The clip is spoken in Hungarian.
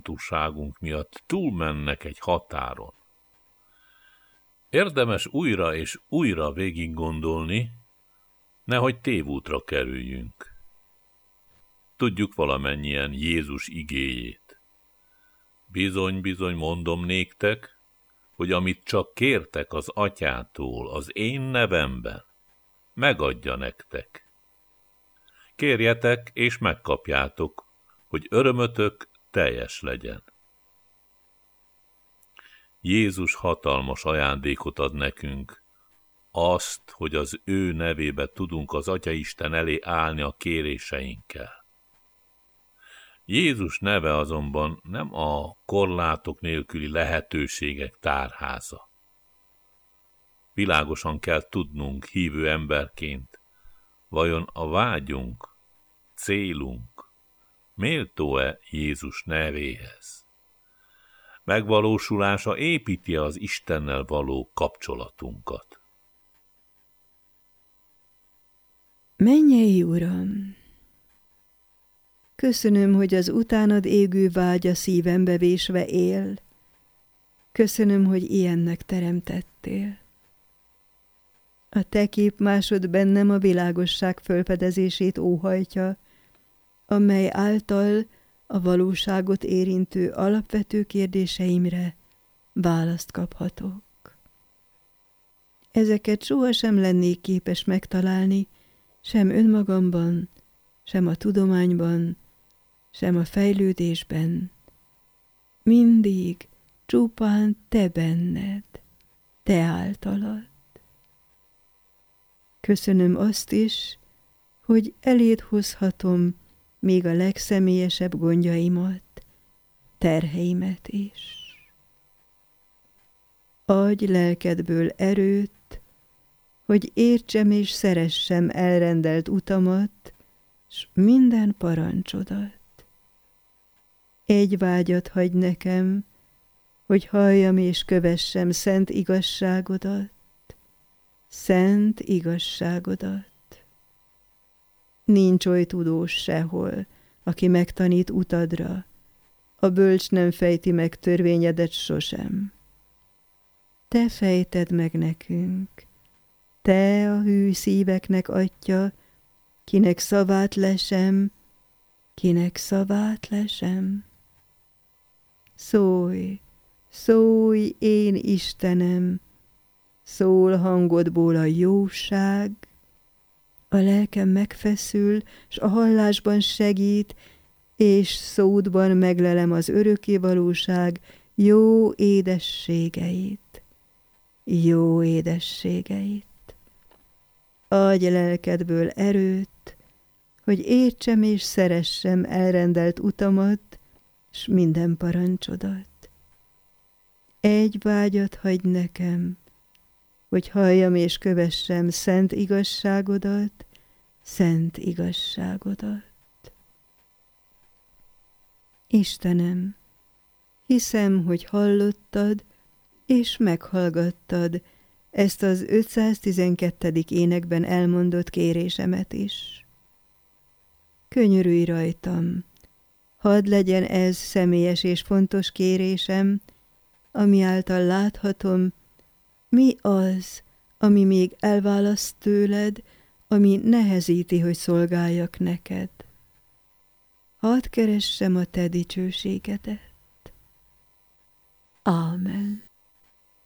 bántúságunk miatt túlmennek egy határon. Érdemes újra és újra végig gondolni, nehogy tévútra kerüljünk. Tudjuk valamennyien Jézus igéjét. Bizony, bizony mondom néktek, hogy amit csak kértek az Atyától az én nevemben, megadja nektek. Kérjetek és megkapjátok, hogy örömötök teljes legyen. Jézus hatalmas ajándékot ad nekünk, azt, hogy az ő nevébe tudunk az Atyaisten elé állni a kéréseinkkel. Jézus neve azonban nem a korlátok nélküli lehetőségek tárháza. Világosan kell tudnunk hívő emberként, vajon a vágyunk, célunk méltó-e Jézus nevéhez? Megvalósulása építi az Istennel való kapcsolatunkat. Mennyei Uram! Köszönöm, hogy az utánad égő vágy a szívembe vésve él. Köszönöm, hogy ilyennek teremtettél. A te képmásod bennem a világosság fölfedezését óhajtja, amely által a valóságot érintő alapvető kérdéseimre választ kaphatok. Ezeket sohasem lennék képes megtalálni, sem önmagamban, sem a tudományban, sem a fejlődésben. Mindig csupán te benned, te általad. Köszönöm azt is, hogy eléd hozhatom még a legszemélyesebb gondjaimat, terheimet is. Adj lelkedből erőt, hogy értsem és szeressem elrendelt utamat, s minden parancsodat. Egy vágyat hagy nekem, hogy halljam és kövessem szent igazságodat, szent igazságodat. Nincs oly tudós sehol, aki megtanít utadra, a bölcs nem fejti meg törvényedet sosem. Te fejted meg nekünk, te a hű szíveknek Atya, kinek szavát lesem, kinek szavát lesem. Szólj, szólj, én Istenem, szól hangodból a jóság, a lelkem megfeszül, s a hallásban segít, és szódban meglelem az örökké valóság jó édességeit. Jó édességeit. Adj lelkedből erőt, hogy értsem és szeressem elrendelt utamat, s minden parancsodat. Egy vágyat hagy nekem, hogy halljam és kövessem szent igazságodat, szent igazságodat. Istenem, hiszem, hogy hallottad és meghallgattad ezt az 512. énekben elmondott kérésemet is. Könyörülj rajtam, hadd legyen ez személyes és fontos kérésem, ami által láthatom, mi az, ami még elválaszt tőled, ami nehezíti, hogy szolgáljak neked. Hadd keressem a te dicsőségedet.